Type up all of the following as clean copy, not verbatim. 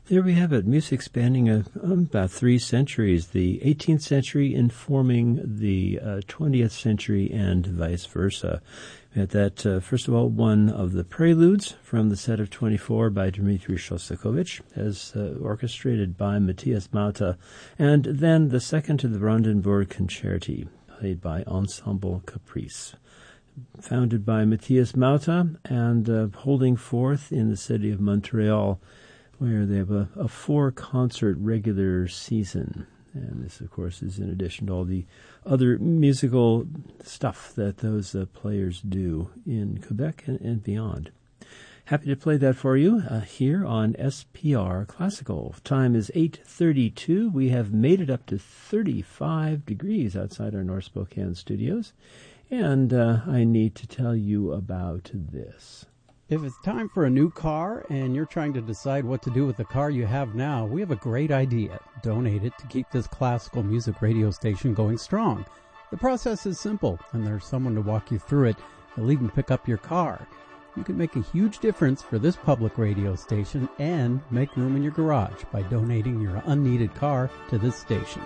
There we have it, music spanning about 3 centuries, the 18th century informing the 20th century and vice versa. We had that, first of all, one of the preludes from the set of 24 by Dmitri Shostakovich, as orchestrated by Matthias Mauta, and then the second to the Brandenburg Concerti, played by Ensemble Caprice. Founded by Matthias Mauta and holding forth in the city of Montreal, where they have a 4-concert regular season. And this, of course, is in addition to all the other musical stuff that those players do in Quebec and beyond. Happy to play that for you here on SPR Classical. Time is 8:32. We have made it up to 35 degrees outside our North Spokane studios. And I need to tell you about this. If it's time for a new car and you're trying to decide what to do with the car you have now, we have a great idea. Donate it to keep this classical music radio station going strong. The process is simple, and there's someone to walk you through it. They'll even pick up your car. You can make a huge difference for this public radio station and make room in your garage by donating your unneeded car to this station.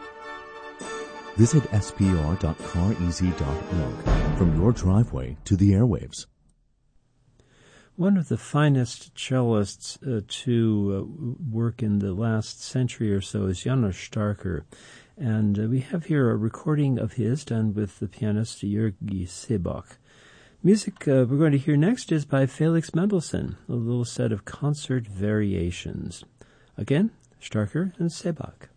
Visit spr.careasy.org from your driveway to the airwaves. One of the finest cellists to work in the last century or so is János Starker. And we have here a recording of his done with the pianist György Sebak. Music we're going to hear next is by Felix Mendelssohn, a little set of concert variations. Again, Starker and Sebak.